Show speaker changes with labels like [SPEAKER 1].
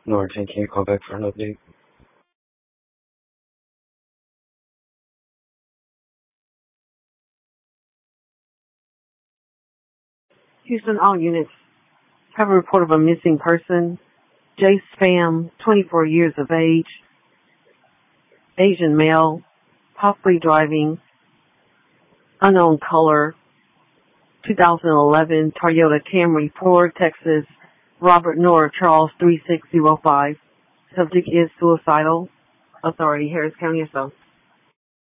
[SPEAKER 1] Norton, can you call back for an update?
[SPEAKER 2] Houston, all units have a report of a missing person. Jace Pham, 24 years of age, Asian male, possibly driving, unknown color, 2011 Toyota Camry, Ford, Texas, Robert Nora Charles 3605. Subject is suicidal. Authority, Harris County, SO.